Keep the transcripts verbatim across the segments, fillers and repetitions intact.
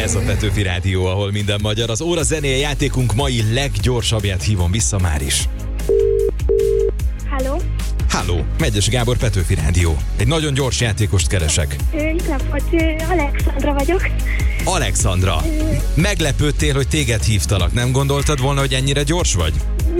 Ez a Petőfi Rádió, ahol minden magyar. Az óra zenéje játékunk mai leggyorsabbját hívom vissza már is. Halló? Halló, Megyes Gábor, Petőfi Rádió. Egy nagyon gyors játékost keresek. Itt napot, Alexandra vagyok. Alexandra, meglepődtél, hogy téged hívtalak. Nem gondoltad volna, hogy ennyire gyors vagy?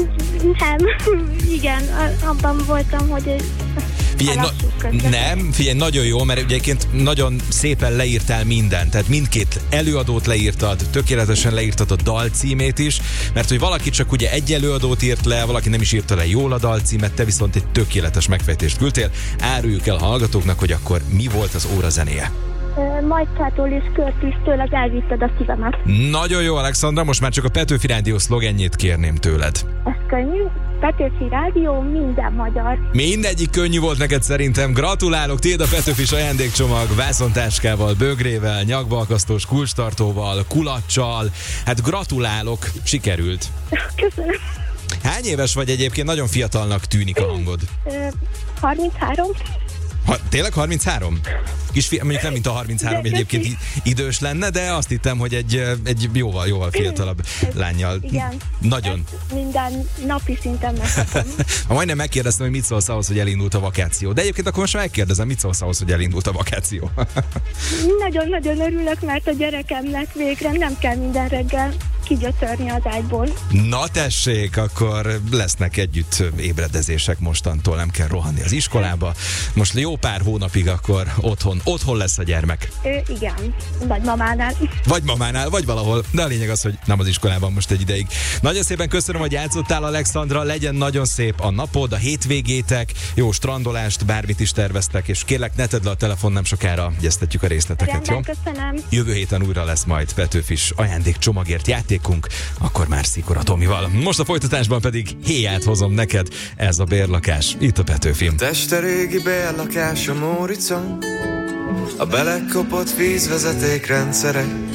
Nem, igen, abban voltam, hogy... Figyelj, na, nem, figyelj, nagyon jó, mert egyébként nagyon szépen leírtál mindent, tehát mindkét előadót leírtad, tökéletesen leírtad a dal címét is, mert hogy valaki csak ugye egy előadót írt le, valaki nem is írta le jól a dal címet, te viszont egy tökéletes megfejtést küldtél. Áruljuk el a hallgatóknak, hogy akkor mi volt az óra zenéje. Majkától és Körtistől az elvitted a szívemet. Nagyon jó, Alexandra, most már csak a Petőfi Rádió szlogenjét kérném tőled. Ez könnyű. Petőfi Rádió, minden magyar. Mindegyik könnyű volt neked szerintem. Gratulálok, tiéd a Petőfis ajándékcsomag vászontáskával, bögrével, nyakbalkasztós kulcstartóval, kulaccsal. Hát gratulálok, sikerült. Köszönöm. Hány éves vagy egyébként? Nagyon fiatalnak tűnik a hangod. harminchárom. Ha, tényleg harminchárom? Kisfi- mondjuk nem, mint a harminchárom egyébként idős lenne, de azt hittem, hogy egy, egy jóval, jóval fiatalabb lánnyal. Igen. Nagyon. Ezt minden napi szinten megkapom. Ha majdnem megkérdeztem, hogy mit szólsz ahhoz, hogy elindult a vakáció. De egyébként akkor most megkérdezem, mit szólsz ahhoz, hogy elindult a vakáció. Nagyon-nagyon örülök, mert a gyerekemnek végre nem kell minden reggel kigyötörni az ágyból. Na tessék, akkor lesznek együtt ébredezések mostantól, nem kell rohanni az iskolába. Most jó pár hónapig akkor otthon, otthon lesz a gyermek. Ö, igen, vagy mamánál. Vagy mamánál, vagy valahol. De a lényeg az, hogy nem az iskolában most egy ideig. Nagyon szépen köszönöm, hogy játszottál, Alexandra, legyen nagyon szép a napod, a hétvégétek, jó strandolást, bármit is terveztek, és kérlek, ne tedd le a telefon, nem sokára gyeztetjük a részleteket, Rendben, jó? köszönöm. Jövő héten újra lesz majd Petőfis ajándékcsomagért játékunk, akkor már Szikora Tomival. Most a folytatásban pedig héját hozom neked, ez a bérlakás, itt a Petőfim. Teste régi bérlakás a Móricon, a belekopott vízvezeték rendszerek,